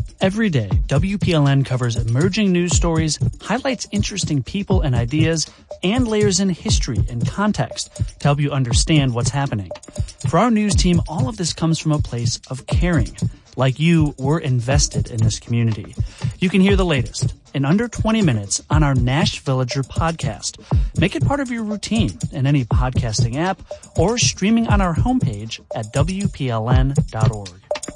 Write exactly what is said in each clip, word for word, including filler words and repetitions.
Every day, W P L N covers emerging news stories, highlights interesting people and ideas, and layers in history and context to help you understand what's happening. For our news team, all of this comes from a place of caring. Like you, we're invested in this community. You can hear the latest in under twenty minutes on our Nash Villager podcast. Make it part of your routine in any podcasting app or streaming on our homepage at W P L N dot org.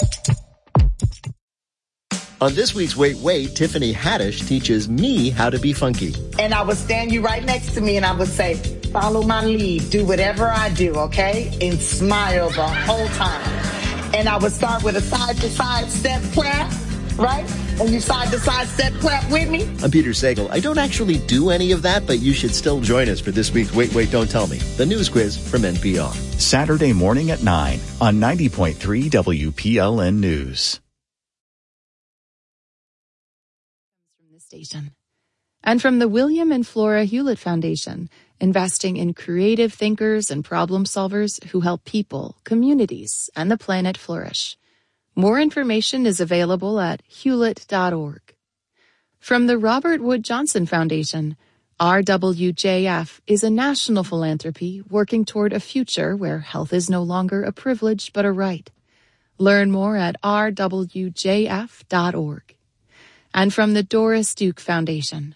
On this week's Wait, Wait, Tiffany Haddish teaches me how to be funky. And I would stand you right next to me and I would say, follow my lead, do whatever I do, okay? And smile the whole time. And I would start with a side-to-side step clap, right? And you side-to-side step clap with me. I'm Peter Sagal. I don't actually do any of that, but you should still join us for this week's Wait, Wait, Don't Tell Me, the news quiz from N P R. Saturday morning at nine on ninety point three W P L N News. Station. And from the William and Flora Hewlett Foundation, investing in creative thinkers and problem solvers who help people, communities, and the planet flourish. More information is available at hewlett dot org. From the Robert Wood Johnson Foundation, R W J F is a national philanthropy working toward a future where health is no longer a privilege but a right. Learn more at r w j f dot org. And from the Doris Duke Foundation.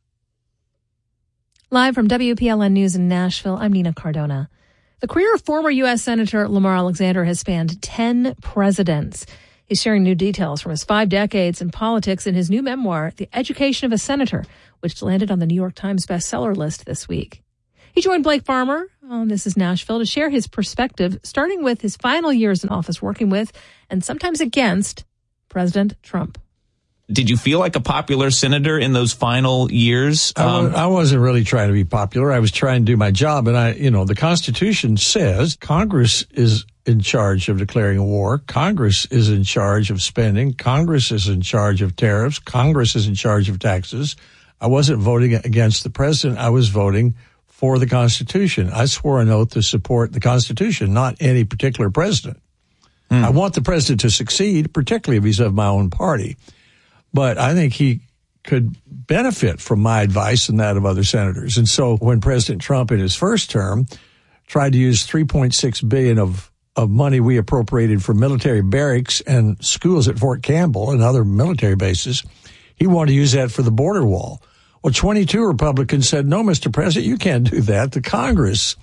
Live from W P L N News in Nashville, I'm Nina Cardona. The career of former U S Senator Lamar Alexander has spanned ten presidents. He's sharing new details from his five decades in politics in his new memoir, The Education of a Senator, which landed on the New York Times bestseller list this week. He joined Blake Farmer on This Is Nashville to share his perspective, starting with his final years in office working with, and sometimes against, President Trump. Did you feel like a popular senator in those final years? Um, I wasn't really trying to be popular. I was trying to do my job. And I, you know, the Constitution says Congress is in charge of declaring a war. Congress is in charge of spending. Congress is in charge of tariffs. Congress is in charge of taxes. I wasn't voting against the president. I was voting for the Constitution. I swore an oath to support the Constitution, not any particular president. Hmm. I want the president to succeed, particularly if he's of my own party. But I think he could benefit from my advice and that of other senators. And so when President Trump in his first term tried to use three point six billion dollars of, of money we appropriated for military barracks and schools at Fort Campbell and other military bases, he wanted to use that for the border wall. Well, twenty-two Republicans said, no, Mister President, you can't do that. The Congress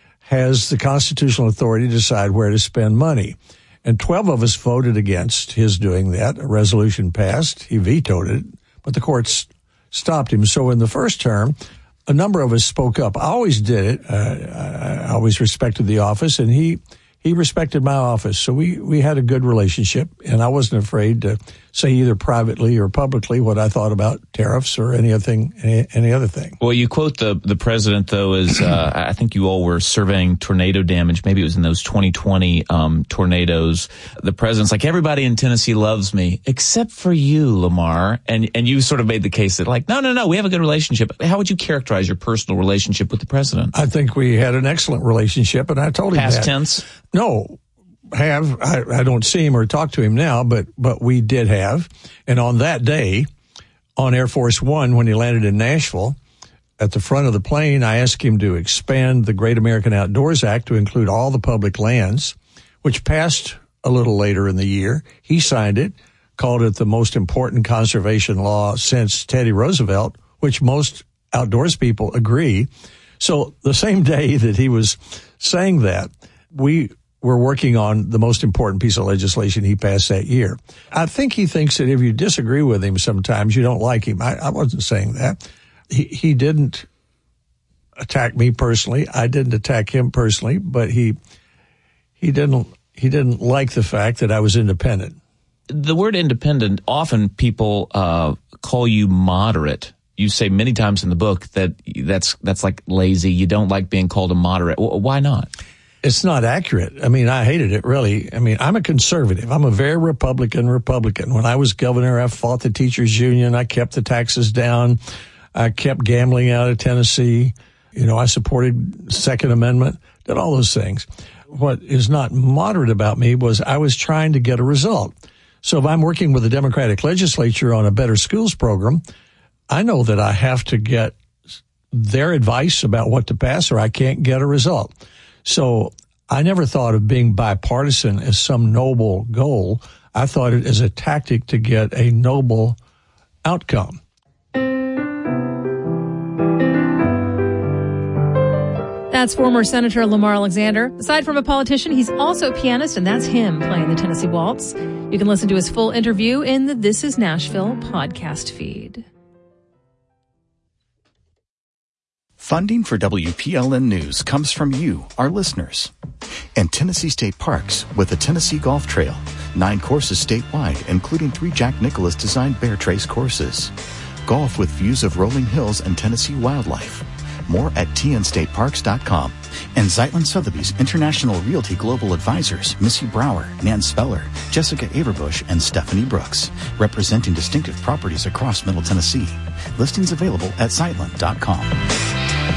has the constitutional authority to decide where to spend money. And twelve of us voted against his doing that. A resolution passed. He vetoed it, but the courts stopped him. So in the first term, a number of us spoke up. I always did it. Uh, I always respected the office, and he he respected my office. So we, we had a good relationship, and I wasn't afraid to say either privately or publicly what I thought about tariffs or any other thing. Any, any other thing. Well, you quote the the president, though, as uh, I think you all were surveying tornado damage. Maybe it was in those twenty twenty um, tornadoes. The president's like, everybody in Tennessee loves me, except for you, Lamar. And and you sort of made the case that, like, no, no, no, we have a good relationship. How would you characterize your personal relationship with the president? I think we had an excellent relationship, and I told him Past that. tense? No. Have I, I don't see him or talk to him now, but but we did have. And on that day, on Air Force One, when he landed in Nashville, at the front of the plane, I asked him to expand the Great American Outdoors Act to include all the public lands, which passed a little later in the year. He signed it, called it the most important conservation law since Teddy Roosevelt, which most outdoors people agree. So the same day that he was saying that, we we're working on the most important piece of legislation he passed that year. I think he thinks that if you disagree with him sometimes, you don't like him. I, I wasn't saying that. He, he didn't attack me personally. I didn't attack him personally, but he he didn't he didn't like the fact that I was independent. The word independent, often people uh, call you moderate. You say many times in the book that that's that's like lazy. You don't like being called a moderate. Why not? It's not accurate. I mean, I hated it, really. I mean, I'm a conservative. I'm a very Republican Republican. When I was governor, I fought the teachers union. I kept the taxes down. I kept gambling out of Tennessee. You know, I supported Second Amendment, did all those things. What is not moderate about me was I was trying to get a result. So if I'm working with the Democratic legislature on a Better Schools program, I know that I have to get their advice about what to pass or I can't get a result. So I never thought of being bipartisan as some noble goal. I thought it as a tactic to get a noble outcome. That's former Senator Lamar Alexander. Aside from a politician, he's also a pianist, and that's him playing the Tennessee Waltz. You can listen to his full interview in the This Is Nashville podcast feed. Funding for W P L N News comes from you, our listeners. And Tennessee State Parks with the Tennessee Golf Trail. Nine courses statewide, including three Jack Nicklaus designed Bear Trace courses. Golf with views of rolling hills and Tennessee wildlife. More at T N state parks dot com. And Zeitlin Sotheby's International Realty Global Advisors, Missy Brower, Nan Speller, Jessica Averbush, and Stephanie Brooks, representing distinctive properties across Middle Tennessee. Listings available at Zeitlin dot com.